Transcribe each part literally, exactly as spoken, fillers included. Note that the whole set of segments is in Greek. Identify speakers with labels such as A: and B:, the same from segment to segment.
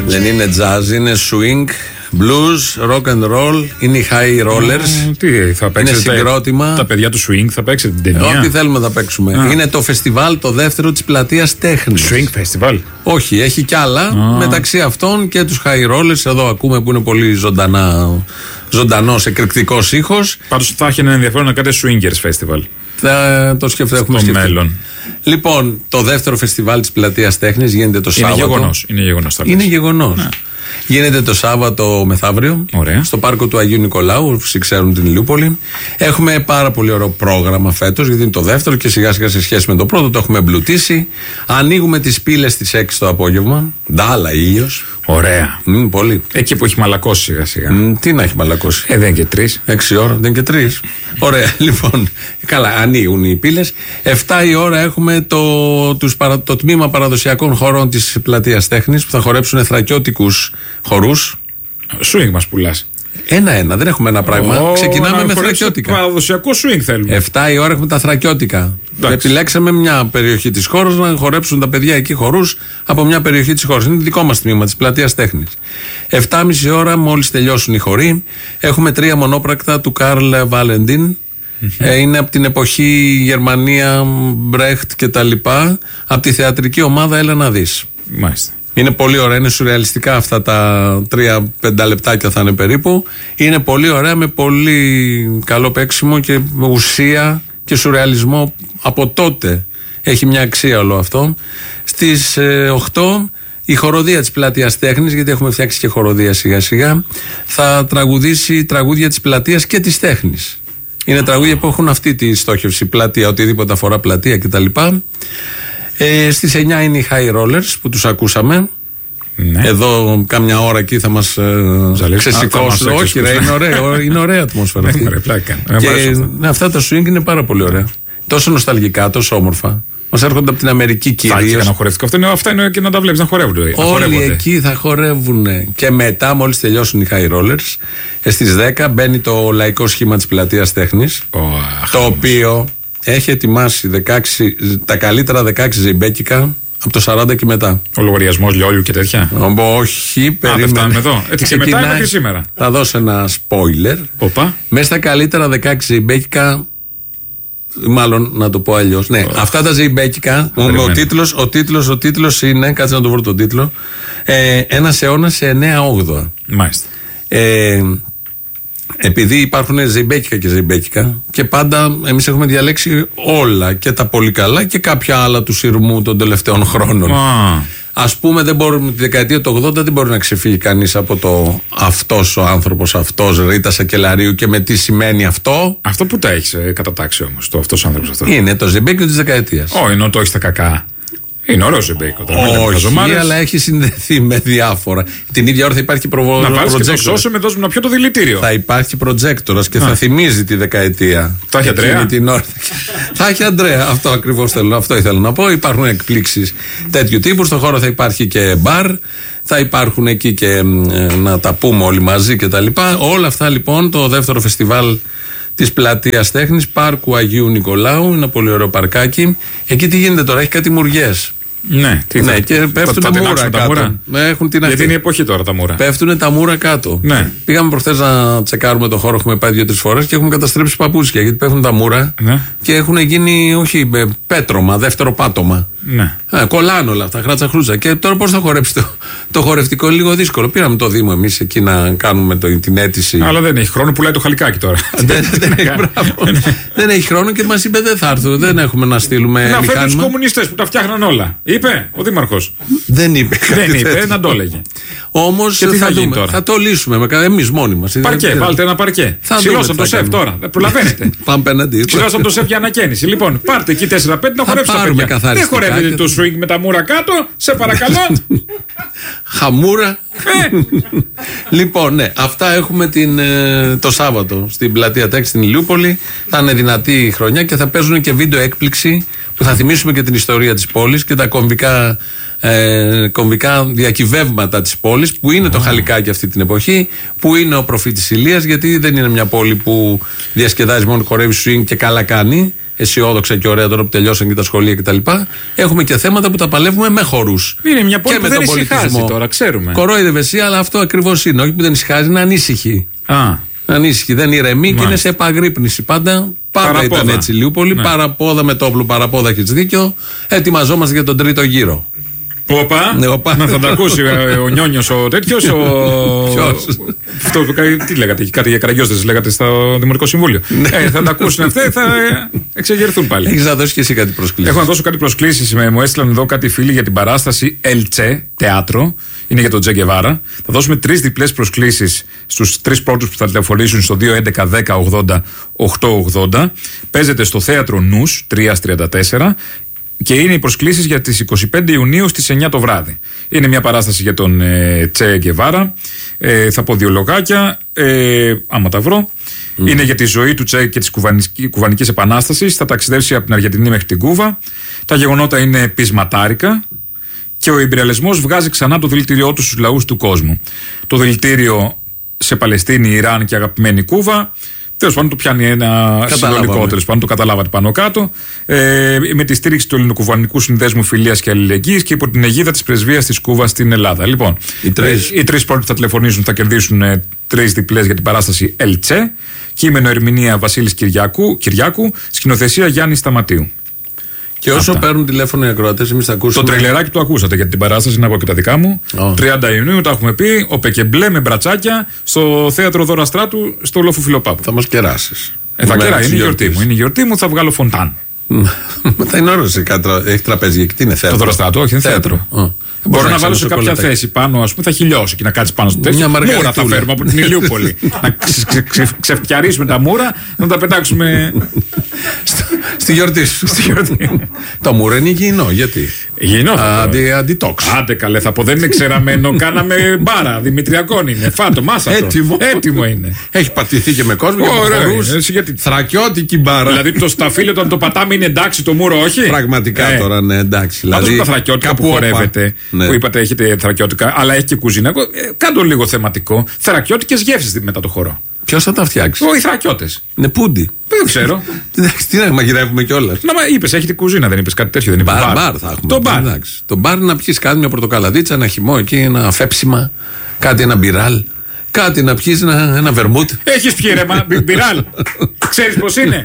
A: Δεν είναι jazz, είναι swing, blues, rock and roll, είναι οι high rollers.
B: Mm, τι θα παίξετε?
A: Είναι συγκρότημα.
B: Τα παιδιά του swing θα παίξετε την ταινία.
A: Ό,τι θέλουμε θα παίξουμε. Ah. Είναι το φεστιβάλ το δεύτερο της πλατείας τέχνης.
B: Swing festival.
A: Όχι, έχει κι άλλα. Ah. Μεταξύ αυτών και τους high rollers. Εδώ ακούμε που είναι πολύ ζωντανά, ζωντανός, εκρηκτικός ήχος.
B: Πάντως θα έχει ένα ενδιαφέρον να κάνετε swingers festival.
A: Θα το σκεφτούμε στο μέλλον. Λοιπόν, το δεύτερο φεστιβάλ της πλατείας τέχνης γίνεται το Σάββατο.
B: Είναι γεγονός. Είναι γεγονός.
A: Είναι γεγονός. Ναι. Γίνεται το Σάββατο μεθαύριο.
B: Ωραία.
A: Στο πάρκο του Αγίου Νικολάου. Όσοι ξέρουν την Ηλιούπολη. Έχουμε πάρα πολύ ωραίο πρόγραμμα φέτος, γιατί είναι το δεύτερο και σιγά σιγά σε σχέση με το πρώτο το έχουμε εμπλουτίσει. Ανοίγουμε τις πύλες στις έξι το απόγευμα. Ντάλα, ήλιος.
B: Ωραία.
A: Mm, πολύ.
B: Εκεί που έχει μαλακώσει σιγά σιγά.
A: Mm, τι να έχει μαλακώσει.
B: Ε, δεν είναι και τρεις.
A: Έξι ώρα, δεν είναι και τρεις. Ωραία, λοιπόν. Καλά, ανοίγουν οι πύλες. Εφτά η ώρα έχουμε το, τους, το τμήμα παραδοσιακών χορών της πλατείας τέχνης που θα χορέψουν θρακιώτικους χορούς.
B: Swing μας πουλάς.
A: Ένα-ένα, δεν έχουμε ένα πράγμα.
B: Oh,
A: Ξεκινάμε με θρακιώτικα.
B: Παραδοσιακό swing θέλουμε.
A: Εφτά η ώρα έχουμε τα θρακιώτικα. Επιλέξαμε μια περιοχή της χώρας να χορέψουν τα παιδιά εκεί χορούς από μια περιοχή της χώρας. Είναι δικό μας τμήμα της πλατείας τέχνης. Εφτά και μισή ώρα, μόλις τελειώσουν οι χοροί, έχουμε τρία μονόπρακτα του Καρλ Βαλεντίν. Mm-hmm. Ε, είναι από την εποχή Γερμανία, Μπρέχτ και τα λοιπά. Από τη θεατρική ομάδα Έλα να δεις.
B: Μάλιστα.
A: Είναι πολύ ωραία, είναι σουρεαλιστικά αυτά τα τρία πέντε λεπτάκια θα είναι περίπου. Είναι πολύ ωραία με πολύ καλό παίξιμο και ουσία και σουρεαλισμό από τότε. Έχει μια αξία όλο αυτό. Στις ε, οκτώ η χοροδία της πλατείας τέχνης, γιατί έχουμε φτιάξει και χοροδία σιγά σιγά, θα τραγουδήσει τραγούδια της πλατείας και της τέχνης. Είναι τραγούδια που έχουν αυτή τη στόχευση, πλατεία, οτιδήποτε αφορά πλατεία κτλ. Ε, στις εννιά είναι οι high rollers που τους ακούσαμε. Ναι. Εδώ κάμια ώρα εκεί θα μας ε, ξεσηκώσουν. Όχι ρε, είναι ωραία, είναι ωραία ατμόσφαιρα αυτή. Και ναι, αυτά τα swing είναι πάρα πολύ ωραία. Τόσο νοσταλγικά, τόσο όμορφα. Μας έρχονται από την Αμερική κυρίως. Θα έχει ένα
B: χορευτικό. Αυτό είναι, αυτά είναι και να τα βλέπεις να χορεύουν.
A: Όλοι εκεί θα χορεύουν. Και μετά, μόλις τελειώσουν οι high rollers, στις δέκα μπαίνει το λαϊκό σχήμα της πλατείας τέχνης. Oh, το οποίο έχει ετοιμάσει δεκαέξι, τα καλύτερα δεκαέξι ζεϊμπέκικα από το σαράντα και μετά.
B: Ο λογαριασμός λιόλιου και τέτοια.
A: Όχι, περίμενε.
B: Α, δεν φτάνουμε εδώ. Έτσι και μετά μέχρι σήμερα.
A: Θα δώσω ένα spoiler.
B: Οπα.
A: Μέσα στα καλύτερα δεκαέξι ζεϊμπέκικα, μάλλον να το πω αλλιώς. Ναι, oh. αυτά τα ζεϊμπέκικα, ο, ο τίτλος, ο τίτλος, ο τίτλος είναι, κάτσε να το βρω τον τίτλο, ε, ένας αιώνας σε εννέα όγδοα.
B: Μάλιστα.
A: Ε, επειδή υπάρχουν ζεϊμπέκικα και ζεϊμπέκικα και πάντα εμείς έχουμε διαλέξει όλα και τα πολύ καλά και κάποια άλλα του σειρμού των τελευταίων χρόνων. Ah. Ας πούμε, δεν μπορούμε, τη δεκαετία του ογδόντα δεν μπορεί να ξεφύγει κανείς από το αυτός ο άνθρωπος, αυτός Ρίτα Σακελαρίου και με τι σημαίνει αυτό.
B: Αυτό που τα έχεις ε, κατατάξει όμως, το αυτός ο άνθρωπος αυτό.
A: Είναι το ζεϊμπέκιο της δεκαετίας.
B: Όχι, ενώ το έχεις τα κακά. Είναι ωραίο ζεϊμπέκιο.
A: Όχι, αλλά έχει συνδεθεί με διάφορα. Την ίδια ώρα θα υπάρχει προβολή.
B: Να βάλεις και το σώσο με δώσουμε να πιω το δηλητήριο.
A: Θα υπάρχει προτζέκτορας και Α. θα θυμίζει τη δεκαετία.
B: Θα έχει Αντρέα.
A: Θα έχει Αντρέα. Αυτό ακριβώς θέλω, αυτό ήθελα να πω. Υπάρχουν εκπλήξεις τέτοιου τύπου. Στον χώρο θα υπάρχει και μπαρ. Θα υπάρχουν εκεί και ε, να τα πούμε όλοι μαζί κτλ. Όλα αυτά λοιπόν το δεύτερο φεστιβάλ της πλατείας τέχνης, πάρκου Αγίου Νικολάου. Είναι ένα πολύ ωραίο παρκάκι. Εκεί τι γίνεται τώρα, έχει κάτι μουριές.
B: Ναι, τι
A: ναι, και πέφτουν τα μούρα κάτω. Μούρα. Έχουν την
B: Γιατί είναι η εποχή τώρα τα μούρα.
A: Πέφτουν τα μούρα κάτω.
B: Ναι.
A: Πήγαμε προχθές να τσεκάρουμε το χώρο, έχουμε πάει δύο-τρεις φορές και έχουμε καταστρέψει παπούτσια γιατί πέφτουν τα μούρα
B: ναι.
A: και έχουν γίνει, όχι, πέτρωμα, δεύτερο πάτωμα.
B: Ναι.
A: Α, κολλάνε όλα αυτά, χράτσα χρούτσα. Και τώρα πώς θα χορέψει το, το χορευτικό, είναι λίγο δύσκολο. Πήραμε το Δήμο εμείς εκεί να κάνουμε το, την αίτηση.
B: Αλλά δεν έχει χρόνο, πουλάει το χαλικάκι τώρα.
A: δεν, δεν, έχει, δεν έχει χρόνο και μας είπε δεν θα έρθουν, δεν έχουμε να στείλουμε.
B: Να φέρουν τους κομμουνιστές που τα φτιάχναν όλα. Είπε ο Δήμαρχος.
A: Δεν είπε.
B: Δεν είπε, να το έλεγε.
A: Όμως θα, θα, δούμε, θα το λύσουμε εμείς μόνοι μας.
B: Παρκέ, βάλτε ένα παρκέ. Ξυλώσαν το σεφ τώρα. Δεν προλαβαίνετε.
A: Πάμε απέναντι.
B: Ξυλώσαν το σεφ για ανακαίνιση. Λοιπόν, πάρτε εκεί τέσσερα πέντε να χορέψετε τα παιδιά. Δεν χορεύετε το swing με τα μούρα κάτω, σε παρακαλώ.
A: Χαμούρα. Λοιπόν, ναι, αυτά έχουμε την, το Σάββατο στην πλατεία Τέξ στην Ηλιούπολη. Θα είναι δυνατή η χρονιά και θα παίζουν και βίντεο έκπληξη που θα θυμίσουμε και την ιστορία της πόλης και τα κομβικά. Ε, κομβικά διακυβεύματα της πόλης που είναι oh. το Χαλικάκι αυτή την εποχή, που είναι ο προφήτης Ηλίας, γιατί δεν είναι μια πόλη που διασκεδάζει μόνο, χορεύει swing και καλά κάνει. αισιόδοξα και ωραία τώρα που τελειώσαν και τα σχολεία κτλ. Έχουμε και θέματα που τα παλεύουμε με χορούς.
B: Είναι μια πόλη που δεν ησυχάζει τώρα, ξέρουμε.
A: Κορόιδευε εσύ, αλλά αυτό ακριβώς είναι. Όχι που δεν ησυχάζει, είναι ανήσυχη.
B: Α.
A: Ανήσυχη, δεν ηρεμεί και είναι σε επαγρύπνηση. Πάντα, πάντα
B: παραπόδα.
A: Ήταν έτσι λίγο πολύ. Ναι. Παραπόδα με το όπλο, παραπόδα, έχεις δίκιο. Ετοιμαζόμαστε για τον τρίτο γύρο.
B: Όπα,
A: ναι, όπα.
B: Να θα τα ακούσει ο Νιόνιος ο τέτοιος. Ο...
A: Ποιος?
B: Αυτό, τι λέγατε, κάτι για Καραγιώστες λέγατε στο Δημοτικό Συμβούλιο. ε, θα τα ακούσουν αυτοί, θα εξεγερθούν πάλι.
A: Έχεις να δώσεις και εσύ κάτι προσκλήσεις?
B: Έχω να δώσω κάτι προσκλήσεις. Μου έστειλαν εδώ κάτι φίλοι για την παράσταση Ελτσε, θέατρο. Είναι για τον Τζε Γκεβάρα. Θα δώσουμε τρεις διπλές προσκλήσεις στους τρεις πρώτους που θα τηλεφωνήσουν στο δύο έντεκα δέκα ογδόντα οκτακόσια ογδόντα. Παίζεται στο θέατρο Νους τριακόσια τριάντα τέσσερα. Και είναι οι προσκλήσεις για τις είκοσι πέντε Ιουνίου στις εννιά το βράδυ. Είναι μια παράσταση για τον ε, Τσε Γκεβάρα. Ε, θα πω δύο λογάκια, ε, άμα τα βρω. Mm. Είναι για τη ζωή του Τσε και της κουβανικής επανάστασης. Θα ταξιδέψει από την Αργεντινή μέχρι την Κούβα. Τα γεγονότα είναι πεισματάρικα. Και ο ιμπεριαλισμός βγάζει ξανά το δηλητήριό του στους λαούς του κόσμου. Το δηλητήριο σε Παλαιστίνη, Ιράν και αγαπημένη Κούβα. Τέλος πάντων, το πιάνει ένα συνολικό, τέλος πάντων, το καταλάβατε πάνω κάτω. Ε, με τη στήριξη του Ελληνοκουβανικού Συνδέσμου Φιλίας και Αλληλεγγύης και υπό την αιγίδα της Πρεσβείας της Κούβας στην Ελλάδα. Λοιπόν, οι τρεις, οι τρεις πρώτοι που θα τηλεφωνήσουν θα κερδίσουν ε, τρεις διπλές για την παράσταση Ελτσε. Κείμενο ερμηνεία Βασίλης Κυριάκου, Κυριάκου, σκηνοθεσία Γιάννη Σταματίου.
A: Και όσο αυτά παίρνουν τηλέφωνο οι ακροατές, εμείς θα ακούσουμε.
B: Το τρελεράκι το ακούσατε για την παράσταση, να πω και τα δικά μου. Oh. τριάντα Ιουνίου, τα έχουμε πει. Ο Πεκεμπλέ με μπρατσάκια στο θέατρο Δώρα Στράτου στο Λόφο Φιλοπάπου.
A: Θα μας κεράσεις.
B: Ε, θα κεράσει, είναι η γιορτή μου. Είναι η γιορτή μου, θα βγάλω φοντάν.
A: Θα είναι όρος, έχει τραπέζι εκεί. Τι είναι θέατρο?
B: Το Δώρα Στράτου, όχι, είναι θέατρο. θέατρο. Oh. Μπορώ να βάλω σε κάποια θέση πάνω, α πούμε, θα χιλιώσει και να κάτσει πάνω στο τέτοιο. Μούρα θα φέρουμε από την Ηλιούπολη. Να ξεφτιαρίσουμε τα μούρα, να τα πετάξουμε.
A: Στη γιορτή σου. Το μούρα είναι υγιεινό, γιατί?
B: Υγιεινό.
A: Αντιτόξ.
B: Άντε καλέ, θα πω, δεν είναι ξεραμένο. Κάναμε μπάρα, δημητριακόν είναι. Φάτο, μάσα. Έτοιμο είναι.
A: Έχει πατηθεί και με κόσμο.
B: Ωραία.
A: Θρακιώτικη μπάρα.
B: Δηλαδή το σταφύλι όταν το πατάμε είναι εντάξει, το μούρο όχι.
A: Πραγματικά τώρα, ναι, εντάξει.
B: Δηλαδή τα θρακιώτικα που χορεύετε. Ναι. Που είπατε έχετε θρακιώτικα, αλλά έχει και κουζίνα. Ε, κάντο λίγο θεματικό. Θρακιώτικες γεύσεις μετά το χορό.
A: Ποιος θα τα φτιάξει?
B: Οι θρακιώτες.
A: Είναι πούντι.
B: Δεν ξέρω.
A: Εντάξει, τι να μαγειρεύουμε κιόλας.
B: Να, μα είπες, έχετε κουζίνα, δεν είπες κάτι τέτοιο? Δεν είπες.
A: Μπαρ, μπαρ θα έχουμε. Το μπαρ. Εντάξει. Το μπαρ να πιεις κάτι, μια πορτοκαλαδίτσα, ένα χυμό εκεί, ένα φέψιμα, κάτι, ένα μπιράλ. Κάτι να πιεις, ένα, ένα βερμούτ.
B: Έχεις πιει ρε μα, μπιράλ. Ξέρεις πώς είναι?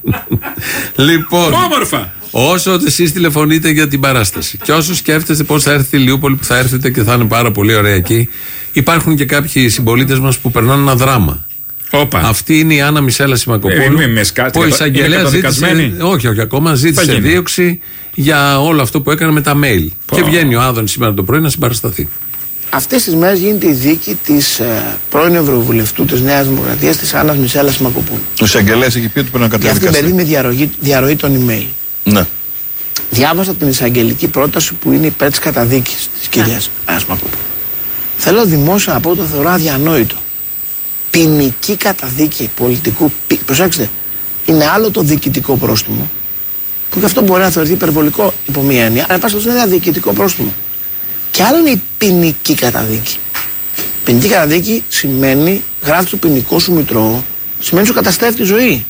A: Λοιπόν.
B: Όμορφα.
A: Όσο εσείς τηλεφωνείτε για την παράσταση και όσο σκέφτεστε πώς θα έρθει η Ηλιούπολη που θα έρθετε και θα είναι πάρα πολύ ωραία εκεί, υπάρχουν και κάποιοι συμπολίτες μας που περνάνε ένα δράμα.
B: Όπα.
A: Αυτή είναι η Άννα Μισέλα Σιμακοπούλου.
B: Ε, με σκάτη,
A: που ο εισαγγελέας ζήτησε. Όχι, όχι, ακόμα ζήτησε δίωξη για όλο αυτό που έκανε με τα mail. Πω. Και βγαίνει ο Άδωνης σήμερα το πρωί να συμπαρασταθεί.
C: Αυτές τις μέρες γίνεται η δίκη της ε, πρώην Ευρωβουλευτού της Νέας Δημοκρατίας, της Άννας Μισέλα Σιμακοπούλου.
D: Ο εισαγγελέας έχει πει ότι πρέπει να καταδικαστεί.
C: Για αυτήν την περίοδο με διαρροή, διαρροή των email.
D: Ναι.
C: Διάβασα την εισαγγελική πρόταση που είναι υπέρ της καταδίκης της κυρίας Σιμακοπούλου. Θέλω δημόσια να πω, το θεωρώ αδιανόητο. Ποινική καταδίκη πολιτικού. Προσέξτε, είναι άλλο το διοικητικό πρόστιμο, που και αυτό μπορεί να θεωρηθεί υπερβολικό υπό μία έννοια, αλλά πάση είναι ένα διοικητικό πρόστιμο. Και άλλο είναι η ποινική καταδίκη. Ποινική καταδίκη σημαίνει, γράφει το ποινικό σου μητρό, σημαίνει σου καταστρέφει τη ζωή.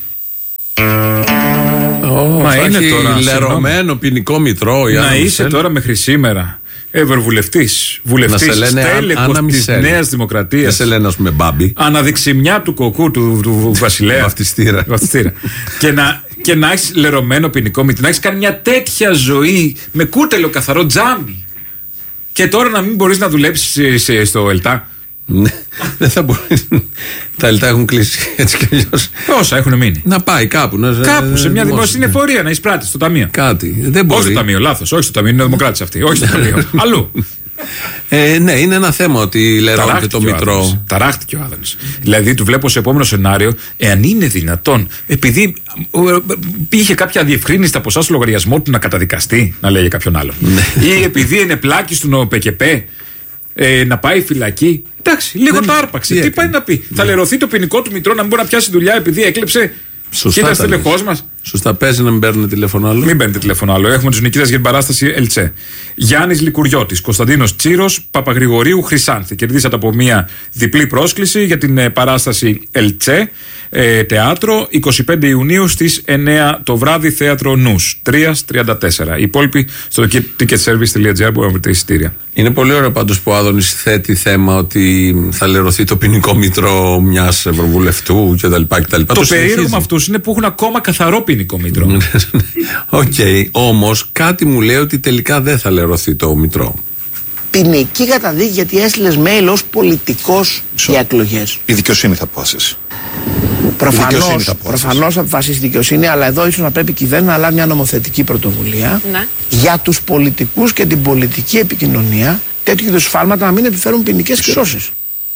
A: Oh, μα είναι τώρα λερωμένο ποινικό μητρό.
B: Να είσαι τώρα μέχρι σήμερα ευρωβουλευτής, βουλευτής, στέλεχος της Νέας Δημοκρατίας.
A: Δεν σε λένε, ας πούμε, Μπάμπη.
B: Αναδειξιμιά του κοκκού του, του βασιλέα.
A: Βαφτιστήρα.
B: Βαφτιστήρα. και να, και να έχεις λερωμένο ποινικό μητρό, να έχεις κάνει μια τέτοια ζωή με κούτελο καθαρό τζάμι. Και τώρα να μην μπορείς να δουλέψεις στο ΕΛΤΑ.
A: Ναι, δεν θα μπορεί. Τα ΕΛΤΑ έχουν κλείσει έτσι κι αλλιώς.
B: Όσα έχουν μείνει.
A: Να πάει κάπου. Να...
B: Κάπου σε μια δημόσια εφορία να εισπράττει στο ταμείο.
A: Κάτι. Δεν μπορεί.
B: Όχι στο ταμείο, λάθος. Όχι στο ταμείο, είναι δημοκράτης αυτή. Όχι στο ταμείο. Αλλού.
A: Ε, ναι, είναι ένα θέμα ότι λερώνεται το μητρό.
B: Ταράχτηκε ο Άδωνης. Δηλαδή, του βλέπω σε επόμενο σενάριο, εάν είναι δυνατόν, επειδή είχε κάποια διευκρίνηση στα ποσά στο λογαριασμό του να καταδικαστεί, να λέει για κάποιον άλλον. Ή επειδή είναι πλάκη του ΠΚΠ, ε, να πάει φυλακή. Εντάξει, λίγο το άρπαξε. Τι πάει να πει? Θα λερωθεί το ποινικό του μητρό να μην μπορεί να πιάσει δουλειά επειδή έκλεψε και ήταν στελεχός μας.
A: Σωστά, παίζει να μην παίρνουν τηλέφωνο άλλο.
B: Μην παίρνετε τηλέφωνο άλλο. Έχουμε τους νικητές για την παράσταση Ελτσέ. Γιάννης Λικουριώτης, Κωνσταντίνος Τσίρος, Παπαγρηγορίου Χρυσάνθη. Κερδίσατε από μια διπλή πρόσκληση για την ε, παράσταση Ελτσέ. Ε, teatro, εικοστή πέμπτη Ιουνίου στις εννιά το βράδυ, θέατρο Νους, τρία τριάντα τέσσερα. Οι υπόλοιποι στο ticketservice τελεία gr μπορούν να βρείτε εισιτήρια.
A: Είναι πολύ ωραίο πάντως που ο Άδωνης θέτει θέμα ότι θα λερωθεί το ποινικό μήτρο μιας ευρωβουλευτού κτλ.
B: Το, το περίεργο με αυτούς είναι που έχουν ακόμα καθαρό ποινικό μήτρο.
A: Οκ, okay, όμως κάτι μου λέει ότι τελικά δεν θα λερωθεί το μητρό.
C: Ποινική καταδίκη γιατί έστειλες mail ως πολιτικός για εκλογές.
D: Η δικαιοσύνη θα αποφασίσει.
C: Προφανώς, προφανώς θα αποφασίσει η δικαιοσύνη, αλλά εδώ ίσως να πρέπει η κυβέρνηση να λάβει μια νομοθετική πρωτοβουλία ναι. για τους πολιτικούς και την πολιτική επικοινωνία τέτοιου είδους σφάλματα να μην επιφέρουν ποινικές κυρώσεις.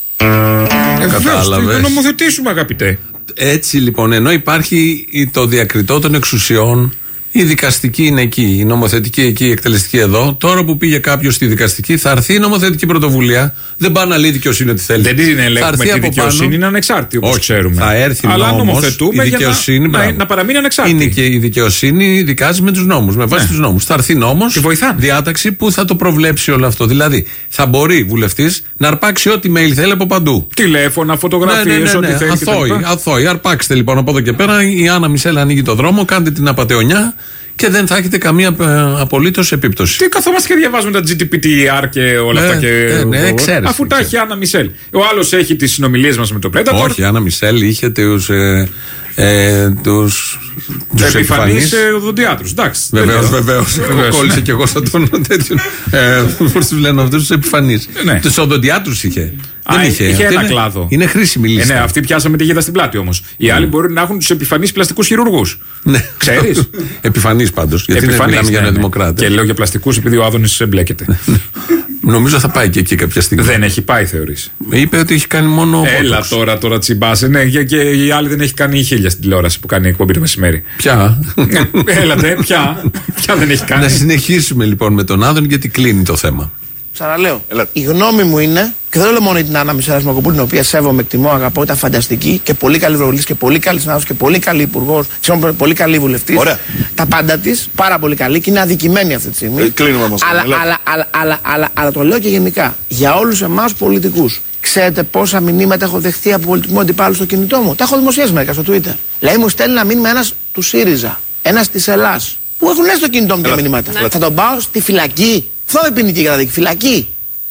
B: Ε, Κατάλαβες. Θα νομοθετήσουμε, αγαπητέ.
A: Έτσι λοιπόν, ενώ υπάρχει το διακριτό των εξουσιών, η δικαστική είναι εκεί, η νομοθετική εκεί, η εκτελεστική εδώ. Τώρα που πήγε κάποιος στη δικαστική, θα έρθει η νομοθετική πρωτοβουλία. Δεν πάει να λέει δικαιοσύνη ότι θέλει.
B: Δεν την ελέγχουμε τη δικαιοσύνη, πάνω. Είναι ανεξάρτητη όπως όχι, ξέρουμε.
A: Θα έρθει αλλά νομοθετούμε η δικαιοσύνη,
B: για να, να, να παραμείνει ανεξάρτητη.
A: Είναι και η δικαιοσύνη δικάζει με τους νόμους, με βάση ναι. τους νόμους. Θα έρθει νόμος, διάταξη που θα το προβλέψει όλο αυτό. Δηλαδή, θα μπορεί βουλευτής να αρπάξει ό,τι mail θέλει από παντού.
B: Τηλέφωνα, φωτογραφίες, ναι, ναι, ναι, ναι. ό,τι θέλει.
A: Αθώοι, αθώοι. Αρπάξτε λοιπόν από εδώ και πέρα. Η Άννα Μισελ ανοίγει το δρόμο, κάντε την απατεωνιά. Και δεν θα έχετε καμία ε, απολύτως επίπτωση.
B: Τι καθόμαστε και διαβάζουμε τα τζι τι πι τι αρ και όλα ναι, αυτά. Και,
A: ναι, ναι, ξέρεις,
B: αφού τα έχει η Άννα Μισελ. Ο άλλος έχει τις συνομιλίες μας με το Predator.
A: Όχι, η Άννα Μισελ είχε τους. Ε, ε, τους
B: επιφανείς οδοντιάτρους. Εντάξει.
A: Βεβαίως, βεβαίως. Κόλλησε κι εγώ σαν τον τέτοιο. Πώς τους λένε αυτούς τους επιφανείς. Τους οδοντιάτρους είχε.
B: Δεν είχε. Είχε ένα κλάδο.
A: Είναι χρήσιμη λίστα.
B: Ε, ναι, αυτοί πιάσαμε τη γίδα στην πλάτη όμως. Οι άλλοι μπορεί να έχουν τους επιφανείς πλαστικούς χειρουργούς.
A: Ναι.
B: Ξέρεις.
A: Επιφανείς πάντως. Γιατί δεν μιλάμε για νεοδημοκράτες.
B: Και λέω για πλαστικούς επειδή ο Άδωνης εμπλέκεται.
A: Νομίζω θα πάει και εκεί κάποια στιγμή.
B: Δεν έχει πάει, θεωρείς.
A: Είπε ότι έχει κάνει μόνο.
B: Έλα τώρα, τώρα τσιμπάσε. Ναι, και η άλλη δεν έχει κάνει χίλια στην τηλεόραση που κάνει εκπομπή το μεσημέρι.
A: Ποια.
B: Έλατε, ποια. Ποια δεν έχει κάνει.
A: Να συνεχίσουμε λοιπόν με τον Άδων γιατί κλείνει το θέμα.
C: Ξαναλέω. Η γνώμη μου είναι, και δεν λέω μόνο την Άννα Μισελ Σμακοπούλου, την οποία σέβομαι, εκτιμώ, αγαπώ, ήταν φανταστική και πολύ καλή ευρωβουλευτής και πολύ καλή συνάδελφος και πολύ καλή υπουργός, πολύ καλή βουλευτής. Τα πάντα της, πάρα πολύ καλή και είναι αδικημένη αυτή τη στιγμή.
D: Ε, κλείνουμε όμως.
C: Αλλά, αλλά, αλλά, αλλά, αλλά, αλλά, αλλά το λέω και γενικά. Για όλους εμάς πολιτικούς. Ξέρετε πόσα μηνύματα έχω δεχτεί από πολιτικού αντιπάλου στο κινητό μου? Τα έχω δημοσιεύσει μερικά στο Twitter. Δηλαδή μου στέλνει ένα μήνυμα ένας του ΣΥΡΙΖΑ, ένας της Ελλάς, που έχουν στο κινητό μου τα μηνύματα. Ναι. Θα τον πάω στη φυλακή. Αυτό είναι ποινική καταδίκη. Φυλακή.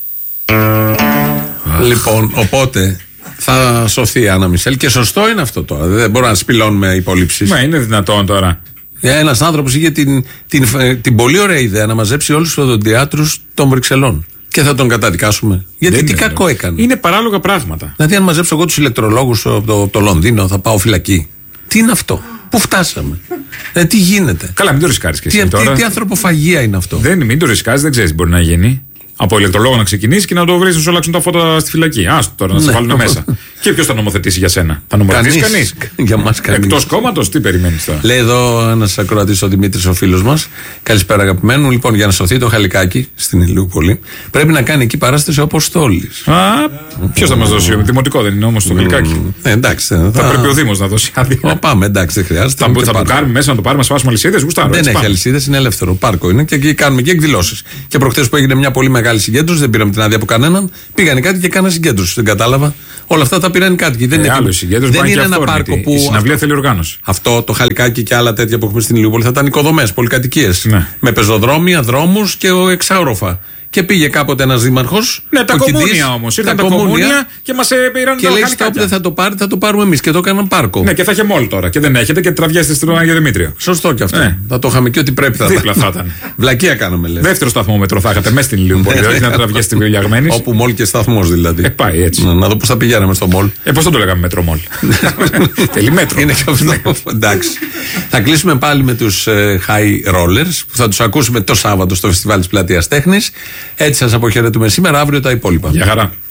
A: Λοιπόν, οπότε θα σωθεί η Άννα Μισελ και σωστό είναι αυτό τώρα. Δεν μπορούμε να σπηλώνουμε υπολείψεις.
B: Μα είναι δυνατόν τώρα.
A: Ένας άνθρωπος είχε την, την, την, την πολύ ωραία ιδέα να μαζέψει όλους τους οδοντιάτρους των Βρυξελών. Και θα τον καταδικάσουμε. Γιατί δεν τι είναι, κακό έκανε.
B: Είναι παράλογα πράγματα.
A: Δηλαδή, αν μαζέψω εγώ τους ηλεκτρολόγους από το, το Λονδίνο, θα πάω φυλακή. Τι είναι αυτό? Πού φτάσαμε? Ε, τι γίνεται?
B: Καλά, μην το ρισκάρεις και εσύ
A: τι,
B: τώρα.
A: Τι, τι ανθρωποφαγία είναι αυτό?
B: Δεν, μην το ρισκάρεις, δεν ξέρεις τι μπορεί να γίνει. Από ηλεκτρολόγο να ξεκινήσει και να το βρει να σου αλλάξουν τα φώτα στη φυλακή. Άστο τώρα να σε βάλουν μέσα. Και ποιος θα νομοθετήσει για σένα? Θα νομοθετήσει κανείς?
A: Για μας κανείς.
B: Εκτός κόμματος, τι περιμένεις τώρα?
A: Λέει εδώ ένας ακροατής, ο Δημήτρης, ο φίλος μας. Καλησπέρα, αγαπημένου. Λοιπόν, για να σωθεί το Χαλικάκι στην Ηλιούπολη, πρέπει να κάνει εκεί παράσταση ο Αποστόλης.
B: Α, ποιος θα μας δώσει? Δημοτικό δεν είναι όμως το Χαλικάκι?
A: Ε, εντάξει.
B: Θα, θα πρέπει ο Δήμος να δώσει άδεια.
A: Πάμε, εντάξει, δεν χρειάζεται.
B: Θα, θα το κάνουμε μέσα να το πάρουμε, να σπάσουμε αλυσίδες.
A: Δεν έχει αλυσίδες, είναι ελεύθερο. Πάρκο είναι και εκεί κάνουμε και εκδηλώσεις. Και προχθές που έγινε μια πολύ μεγάλη συγκέντρωση, δεν πήραμε την άδεια από κανέναν. Πήγανε κάτι και κάνανε συγκέντρωση. Δεν κατάλαβα. Όλα αυτά τα πήραν κάτοικοι. Δεν,
B: ε,
A: είναι, δεν είναι ένα πάρκο που.
B: Η συναυλία θέλει οργάνωση.
A: Αυτό το Χαλικάκι και άλλα τέτοια που έχουμε στην Ηλιούπολη θα ήταν οικοδομές, πολυκατοικίες. Ναι. Με πεζοδρόμια, δρόμους και εξάωροφα. Και πήγε κάποτε ένας δήμαρχος.
B: Ναι, τα κομμούνια όμως. Ήρθαν τα, τα κομμούνια και μας πήραν
A: και τα λέει: stop, δεν θα το πάρετε, θα το πάρουμε εμείς. Και το έκαναν πάρκο.
B: Ναι, και θα είχε μόλ τώρα. Και δεν έχετε και τραβιάστε στον Άγιο Δημήτριο.
A: Σωστό και αυτό. Ναι. Θα το είχαμε και ότι πρέπει θα
B: δίπλα θα ήταν.
A: Βλακεία κάναμε, λέει.
B: Δεύτερο σταθμόμετρο θα είχατε μέσα στην Ηλιούπολη. Όχι να τραβιέστε τη Βιλιαγμένη.
A: Όπου μόλ και σταθμός δηλαδή.
B: Ε, πάει έτσι.
A: Να δω πώς θα πηγαίναμε στο μόλ.
B: Ε, πώς θα το λέγαμε μέτρο μόλ. Τελεί μέτρο.
A: Είναι και αυτό. Εντάξει. Θα κλείσουμε πάλι με τους high rollers που θα τους ακούσουμε το Σάββατο στο φεστιβάλ της Πλατείας Τέχνης. Έτσι σας αποχαιρετούμε σήμερα, αύριο τα υπόλοιπα.
B: Γεια χαρά.